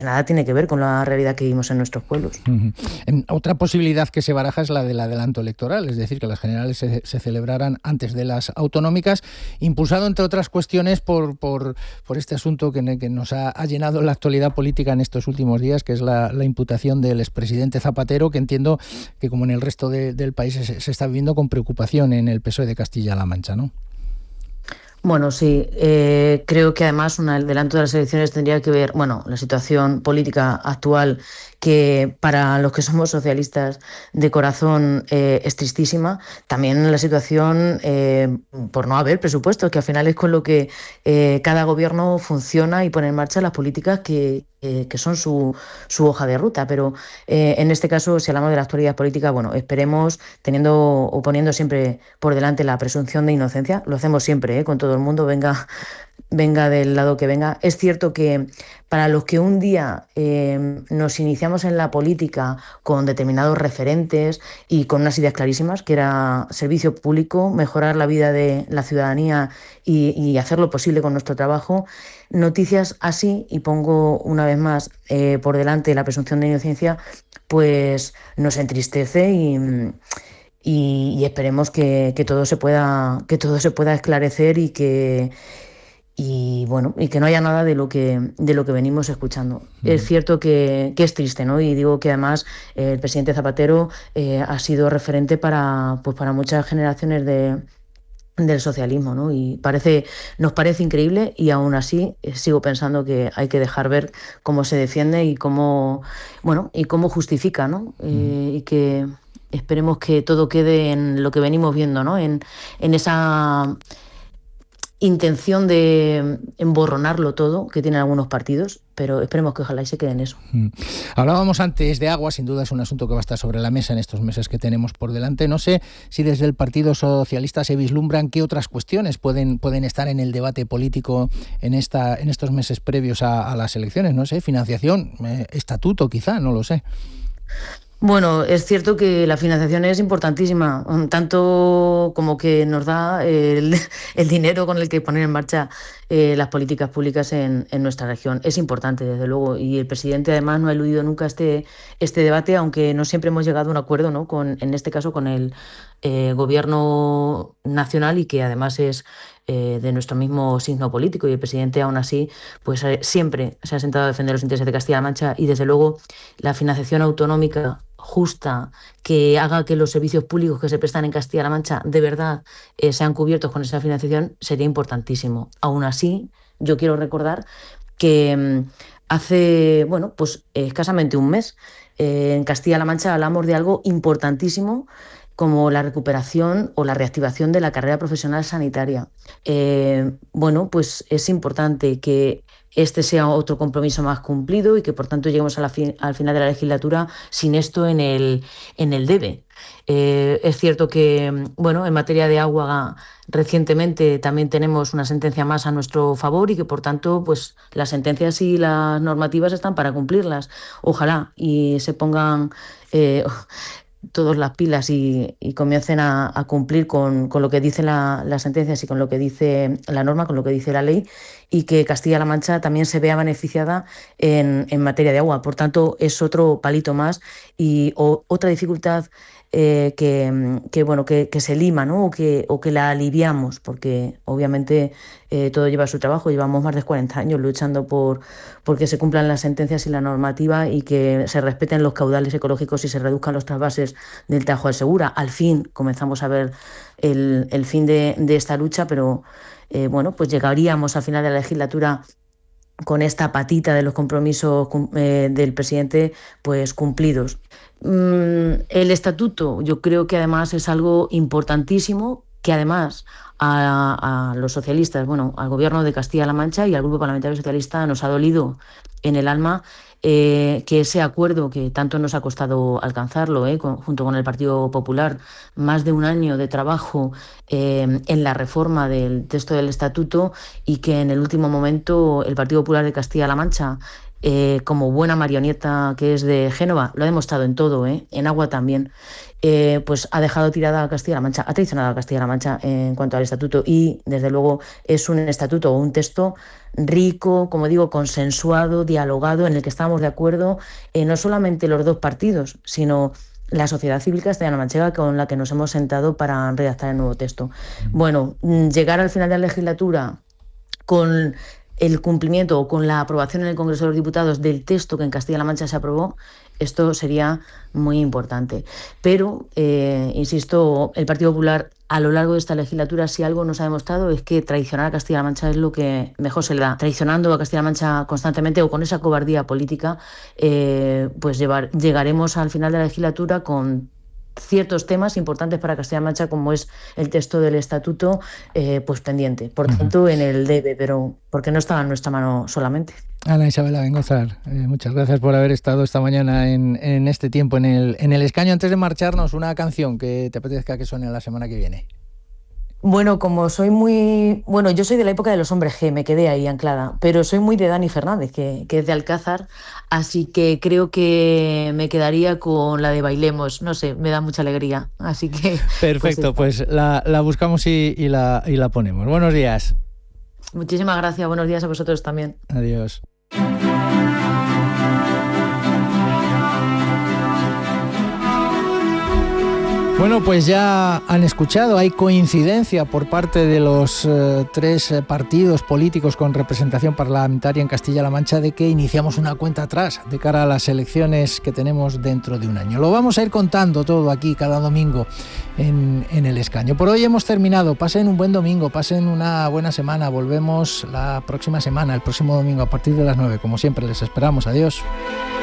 nada tiene que ver con la realidad que vivimos en nuestros pueblos. Otra posibilidad que se baraja es la del adelanto electoral, es decir, que las generales se celebraran antes de las autonómicas, impulsado, entre otras cuestiones, por este asunto que nos ha llenado la actualidad política en estos últimos días, que es la imputación del expresidente Zapatero, que entiendo que, como en el resto del país, se está viviendo con preocupación en el PSOE de Castilla-La Mancha, ¿no? Bueno, sí, creo que además un adelanto de las elecciones tendría que ver, la situación política actual, que para los que somos socialistas de corazón es tristísima. También la situación por no haber presupuesto, que al final es con lo que cada gobierno funciona y pone en marcha las políticas que son su hoja de ruta. Pero en este caso, si hablamos de la actualidad política, esperemos, teniendo o poniendo siempre por delante la presunción de inocencia. Lo hacemos siempre, con todo el mundo, venga del lado que venga. Es cierto que para los que un día nos iniciamos en la política con determinados referentes y con unas ideas clarísimas, que era servicio público, mejorar la vida de la ciudadanía y hacer lo posible con nuestro trabajo, noticias así, y pongo una vez más por delante la presunción de inocencia, pues nos entristece y esperemos que todo se pueda esclarecer y que no haya nada de lo que venimos escuchando. Es cierto que es triste, ¿no? Y digo que además el presidente Zapatero ha sido referente para muchas generaciones del socialismo, ¿no? Y nos parece increíble, y aún así sigo pensando que hay que dejar ver cómo se defiende y cómo justifica, ¿no? Y que esperemos que todo quede en lo que venimos viendo, ¿no? En esa intención de emborronarlo todo que tienen algunos partidos, pero esperemos que ojalá y se quede en eso. Hablábamos antes de agua, sin duda es un asunto que va a estar sobre la mesa en estos meses que tenemos por delante. No sé si desde el Partido Socialista se vislumbran qué otras cuestiones pueden estar en el debate político en estos meses previos a las elecciones. No sé, financiación, estatuto quizá, no lo sé. Bueno, es cierto que la financiación es importantísima, tanto como que nos da el dinero con el que poner en marcha las políticas públicas en nuestra región. Es importante, desde luego, y el presidente además no ha eludido nunca este debate, aunque no siempre hemos llegado a un acuerdo, ¿no? En este caso con el gobierno nacional, y que además es de nuestro mismo signo político, y el presidente aún así pues siempre se ha sentado a defender los intereses de Castilla-La Mancha, y desde luego la financiación autonómica justa, que haga que los servicios públicos que se prestan en Castilla-La Mancha de verdad sean cubiertos con esa financiación, sería importantísimo. Aún así, yo quiero recordar que hace escasamente un mes en Castilla-La Mancha hablamos de algo importantísimo, como la recuperación o la reactivación de la carrera profesional sanitaria. Pues es importante que este sea otro compromiso más cumplido y que, por tanto, lleguemos al final de la legislatura sin esto en el debe. Es cierto que, en materia de agua, recientemente también tenemos una sentencia más a nuestro favor, y que, por tanto, pues las sentencias y las normativas están para cumplirlas. Ojalá y se pongan todas las pilas y comiencen a cumplir con lo que dicen las sentencias y con lo que dice la norma, con lo que dice la ley, y que Castilla-La Mancha también se vea beneficiada en materia de agua. Por tanto, es otro palito más y otra dificultad que se lima, ¿no? o que la aliviamos, porque obviamente todo lleva su trabajo. Llevamos más de 40 años luchando porque se cumplan las sentencias y la normativa, y que se respeten los caudales ecológicos y se reduzcan los trasvases del Tajo al Segura. Al fin comenzamos a ver el fin de esta lucha, pero pues llegaríamos al final de la legislatura con esta patita de los compromisos del presidente pues cumplidos. El estatuto, yo creo que además es algo importantísimo, que además a los socialistas, al gobierno de Castilla-La Mancha y al Grupo Parlamentario Socialista nos ha dolido en el alma que ese acuerdo, que tanto nos ha costado alcanzarlo, junto con el Partido Popular, más de un año de trabajo en la reforma del texto del estatuto, y que en el último momento el Partido Popular de Castilla-La Mancha como buena marioneta que es de Génova, lo ha demostrado en todo, en agua también, pues ha dejado tirada a Castilla-La Mancha, ha traicionado a Castilla-La Mancha en cuanto al estatuto, y desde luego es un estatuto o un texto rico, como digo, consensuado, dialogado, en el que estamos de acuerdo no solamente los dos partidos, sino la sociedad civil castellano-manchega con la que nos hemos sentado para redactar el nuevo texto. Bueno, llegar al final de la legislatura con el cumplimiento o con la aprobación en el Congreso de los Diputados del texto que en Castilla-La Mancha se aprobó, esto sería muy importante. Pero, insisto, el Partido Popular a lo largo de esta legislatura, si algo nos ha demostrado es que traicionar a Castilla-La Mancha es lo que mejor se le da. Traicionando a Castilla-La Mancha constantemente o con esa cobardía política, pues llegaremos al final de la legislatura con ciertos temas importantes para Castilla-La Mancha, como es el texto del estatuto, pues pendiente. Por tanto, en el debe, pero porque no estaba en nuestra mano solamente. Ana Isabel Abengozar, muchas gracias por haber estado esta mañana en este tiempo en el escaño. Antes de marcharnos, una canción que te apetezca que suene la semana que viene. Bueno, como soy muy... Bueno, yo soy de la época de los Hombres G, me quedé ahí anclada, pero soy muy de Dani Fernández, que es de Alcázar, así que creo que me quedaría con la de Bailemos, no sé, me da mucha alegría, así que... Perfecto, pues la buscamos y la ponemos. Buenos días. Muchísimas gracias, buenos días a vosotros también. Adiós. Bueno, pues ya han escuchado, hay coincidencia por parte de los tres partidos políticos con representación parlamentaria en Castilla-La Mancha de que iniciamos una cuenta atrás de cara a las elecciones que tenemos dentro de un año. Lo vamos a ir contando todo aquí cada domingo en el escaño. Por hoy hemos terminado. Pasen un buen domingo, pasen una buena semana. Volvemos la próxima semana, el próximo domingo a partir de las 9. Como siempre, les esperamos. Adiós.